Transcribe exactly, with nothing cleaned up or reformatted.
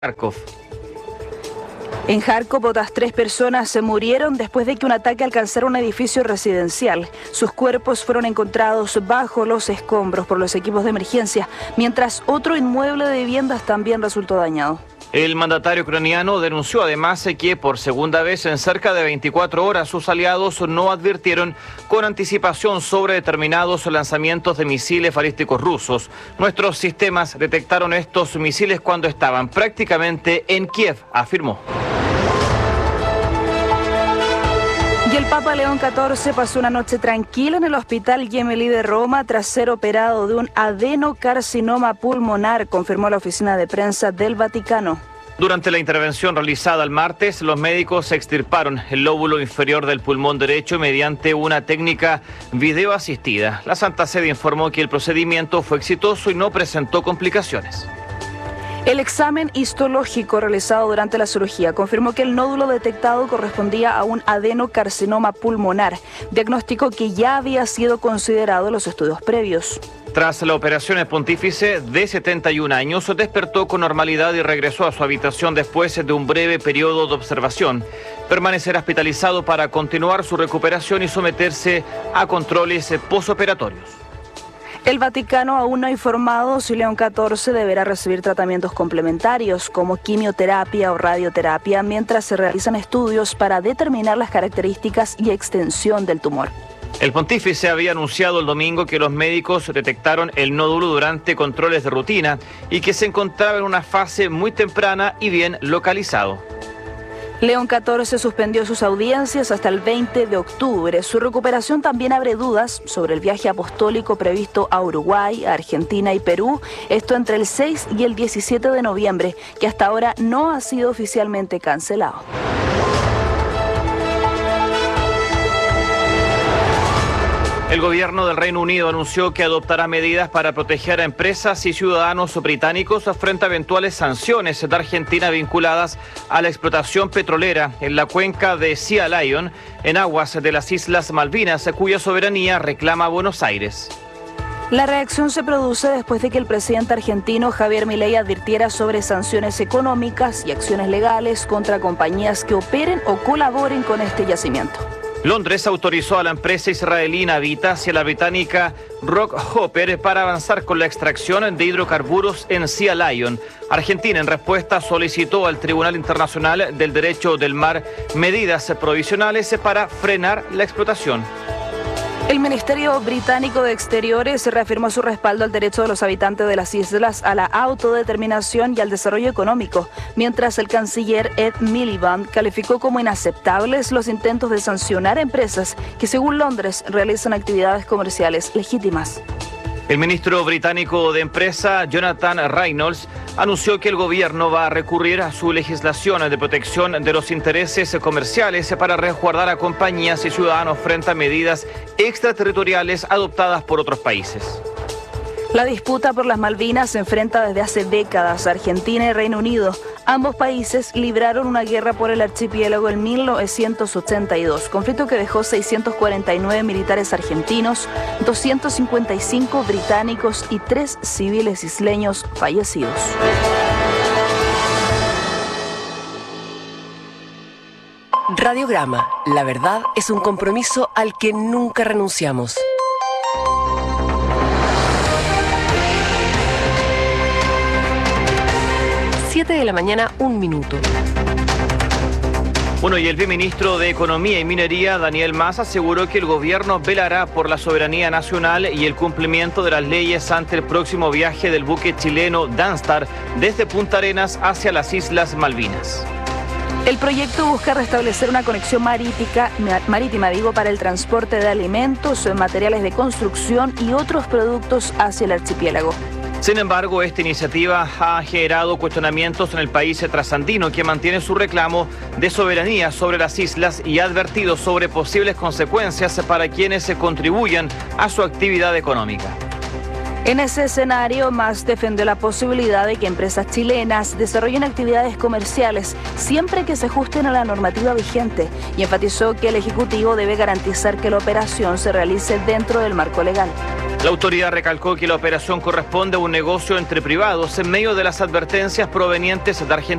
Kharkov. En Kharkov, otras tres personas se murieron después de que un ataque alcanzara un edificio residencial. Sus cuerpos fueron encontrados bajo los escombros por los equipos de emergencia, mientras otro inmueble de viviendas también resultó dañado. El mandatario ucraniano denunció además que por segunda vez en cerca de veinticuatro horas sus aliados no advirtieron con anticipación sobre determinados lanzamientos de misiles balísticos rusos. Nuestros sistemas detectaron estos misiles cuando estaban prácticamente en Kiev, afirmó. Y el Papa León catorce pasó una noche tranquila en el Hospital Gemelli de Roma tras ser operado de un adenocarcinoma pulmonar, confirmó la oficina de prensa del Vaticano. Durante la intervención realizada el martes, los médicos extirparon el lóbulo inferior del pulmón derecho mediante una técnica videoasistida. La Santa Sede informó que el procedimiento fue exitoso y no presentó complicaciones. El examen histológico realizado durante la cirugía confirmó que el nódulo detectado correspondía a un adenocarcinoma pulmonar, diagnóstico que ya había sido considerado en los estudios previos. Tras la operación, el pontífice de setenta y un años despertó con normalidad y regresó a su habitación después de un breve periodo de observación. Permanecerá hospitalizado para continuar su recuperación y someterse a controles posoperatorios. El Vaticano aún no ha informado si León catorce deberá recibir tratamientos complementarios como quimioterapia o radioterapia mientras se realizan estudios para determinar las características y extensión del tumor. El pontífice había anunciado el domingo que los médicos detectaron el nódulo durante controles de rutina y que se encontraba en una fase muy temprana y bien localizado. León catorce suspendió sus audiencias hasta el veinte de octubre. Su recuperación también abre dudas sobre el viaje apostólico previsto a Uruguay, a Argentina y Perú, esto entre el seis y el diecisiete de noviembre, que hasta ahora no ha sido oficialmente cancelado. El gobierno del Reino Unido anunció que adoptará medidas para proteger a empresas y ciudadanos británicos frente a eventuales sanciones de Argentina vinculadas a la explotación petrolera en la cuenca de Sea Lion, en aguas de las Islas Malvinas, cuya soberanía reclama Buenos Aires. La reacción se produce después de que el presidente argentino Javier Milei advirtiera sobre sanciones económicas y acciones legales contra compañías que operen o colaboren con este yacimiento. Londres autorizó a la empresa israelí Navitas y a la británica Rockhopper para avanzar con la extracción de hidrocarburos en Sea Lion. Argentina, en respuesta, solicitó al Tribunal Internacional del Derecho del Mar medidas provisionales para frenar la explotación. El Ministerio Británico de Exteriores reafirmó su respaldo al derecho de los habitantes de las islas a la autodeterminación y al desarrollo económico, mientras el canciller Ed Miliband calificó como inaceptables los intentos de sancionar a empresas que, según Londres, realizan actividades comerciales legítimas. El ministro británico de Empresa, Jonathan Reynolds, anunció que el gobierno va a recurrir a su legislación de protección de los intereses comerciales para resguardar a compañías y ciudadanos frente a medidas extraterritoriales adoptadas por otros países. La disputa por las Malvinas se enfrenta desde hace décadas a Argentina y Reino Unido. Ambos países libraron una guerra por el archipiélago en mil novecientos ochenta y dos, conflicto que dejó seiscientos cuarenta y nueve militares argentinos, doscientos cincuenta y cinco británicos y tres civiles isleños fallecidos. Radiograma, la verdad es un compromiso al que nunca renunciamos. siete de la mañana, un minuto. Bueno, y el viceministro de Economía y Minería, Daniel Mas, aseguró que el gobierno velará por la soberanía nacional y el cumplimiento de las leyes ante el próximo viaje del buque chileno Danstar desde Punta Arenas hacia las Islas Malvinas. El proyecto busca restablecer una conexión marítica, marítima digo, para el transporte de alimentos, materiales de construcción y otros productos hacia el archipiélago. Sin embargo, esta iniciativa ha generado cuestionamientos en el país trasandino, que mantiene su reclamo de soberanía sobre las islas y ha advertido sobre posibles consecuencias para quienes se contribuyan a su actividad económica. En ese escenario, Mas defendió la posibilidad de que empresas chilenas desarrollen actividades comerciales siempre que se ajusten a la normativa vigente y enfatizó que el Ejecutivo debe garantizar que la operación se realice dentro del marco legal. La autoridad recalcó que la operación corresponde a un negocio entre privados en medio de las advertencias provenientes de Argentina.